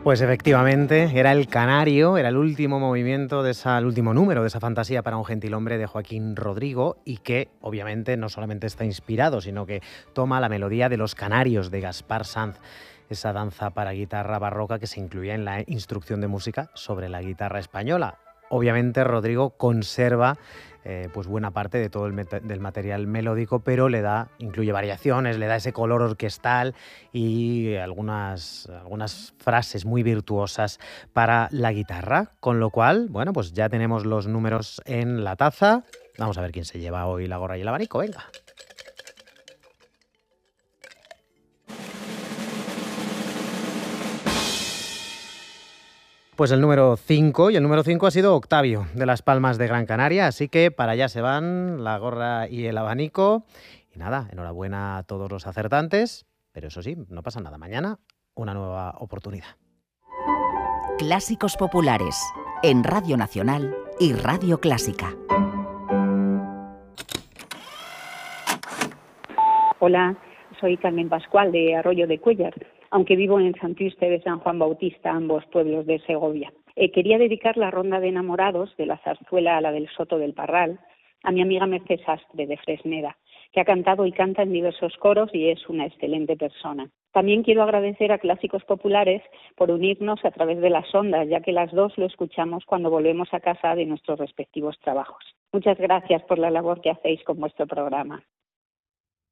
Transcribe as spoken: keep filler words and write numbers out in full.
Pues efectivamente, era El Canario, era el último movimiento de esa, el último número de esa fantasía para un gentilhombre de Joaquín Rodrigo y que obviamente no solamente está inspirado, sino que toma la melodía de Los Canarios de Gaspar Sanz, esa danza para guitarra barroca que se incluía en la instrucción de música sobre la guitarra española. Obviamente Rodrigo conserva eh, pues buena parte de todo el met- del material melódico, pero le da, incluye variaciones, le da ese color orquestal y algunas, algunas frases muy virtuosas para la guitarra. Con lo cual, bueno, pues ya tenemos los números en la taza. Vamos a ver quién se lleva hoy la gorra y el abanico. Venga. Pues el número cinco, y el número cinco ha sido Octavio, de Las Palmas de Gran Canaria, así que para allá se van la gorra y el abanico. Y nada, enhorabuena a todos los acertantes, pero eso sí, no pasa nada. Mañana, una nueva oportunidad. Clásicos populares, en Radio Nacional y Radio Clásica. Hola, soy Carmen Pascual de Arroyo de Cuéllar, aunque vivo en Sant Juste de San Juan Bautista, ambos pueblos de Segovia. Eh, quería dedicar la ronda de enamorados de la zarzuela a la del Soto del Parral a mi amiga Mercè Sastre de Fresneda, que ha cantado y canta en diversos coros y es una excelente persona. También quiero agradecer a Clásicos Populares por unirnos a través de las ondas, ya que las dos lo escuchamos cuando volvemos a casa de nuestros respectivos trabajos. Muchas gracias por la labor que hacéis con vuestro programa.